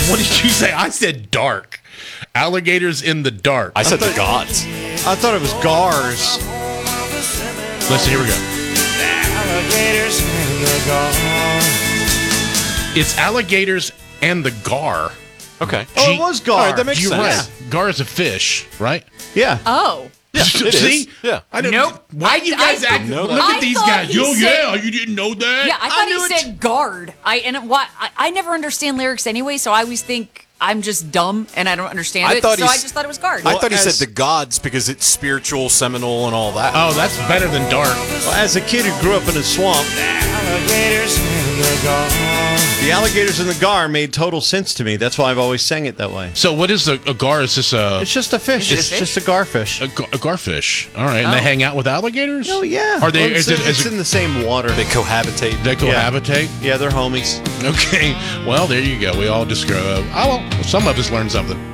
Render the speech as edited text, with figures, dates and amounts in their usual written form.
What did you say? I said dark. Alligators in the dark. I said the gods. I thought it was gars. Listen, here we go. Alligators in the gar. It's alligators and the gar. Okay. Oh, it was gar. All right, that makes You're sense. right. Gar is a fish, right? Yeah. Oh. Yeah, it See? is. Yeah. I don't, Nope. Why you guys I act? know Look that. at these I thought guys. he Yo, said- yeah, you didn't know that? Yeah, I thought knew he it. said guard. I never understand lyrics anyway, so I always think I'm just dumb and I don't understand I it. thought So I he's- just thought it was guard. I thought he as- said the gods because it's spiritual, seminal, and all that. Oh, that's better than dark. Well, as a kid who grew up in a swamp, the alligators in the gar made total sense to me. That's why I've always sang it that way. So what is a gar? Is this It's just a fish. Is it a It's fish? just a garfish. a garfish? All right, and they Oh. hang out with alligators? Oh, yeah. Are they? Well, it's in the same water. They cohabitate. They cohabitate? Yeah, they're homies. Okay. Well, there you go. We all just grow up. Oh, well, some of us learn something.